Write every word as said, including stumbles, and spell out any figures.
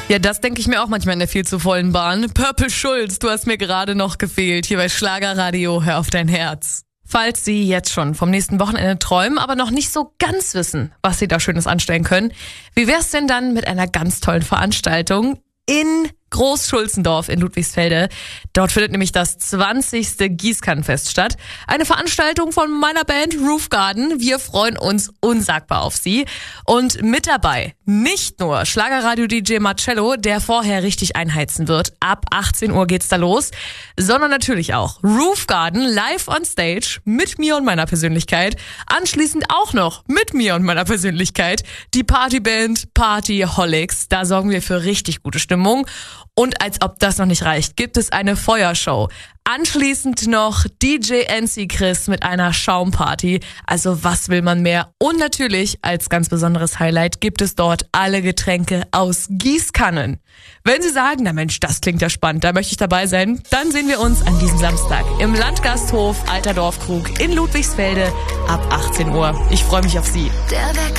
Ja, das denke ich mir auch manchmal in der viel zu vollen Bahn. Purple Schulz, du hast mir gerade noch gefehlt. Hier bei Schlagerradio, hör auf dein Herz. Falls Sie jetzt schon vom nächsten Wochenende träumen, aber noch nicht so ganz wissen, was Sie da Schönes anstellen können, wie wär's denn dann mit einer ganz tollen Veranstaltung in Großschulzendorf in Ludwigsfelde? Dort findet nämlich das zwanzigste Gießkannenfest statt. Eine Veranstaltung von meiner Band Roof Garden. Wir freuen uns unsagbar auf Sie. Und mit dabei nicht nur Schlagerradio-D J Marcello, der vorher richtig einheizen wird. Ab achtzehn Uhr geht's da los. Sondern natürlich auch Roof Garden live on stage mit mir und meiner Persönlichkeit. Anschließend auch noch mit mir und meiner Persönlichkeit die Partyband Partyholics. Da sorgen wir für richtig gute Stimmung. Und als ob das noch nicht reicht, gibt es eine Feuershow. Anschließend noch D J N C Chris mit einer Schaumparty. Also was will man mehr? Und natürlich als ganz besonderes Highlight gibt es dort alle Getränke aus Gießkannen. Wenn Sie sagen, na Mensch, das klingt ja spannend, da möchte ich dabei sein, dann sehen wir uns an diesem Samstag im Landgasthof Alter Dorfkrug in Ludwigsfelde ab achtzehn Uhr. Ich freue mich auf Sie.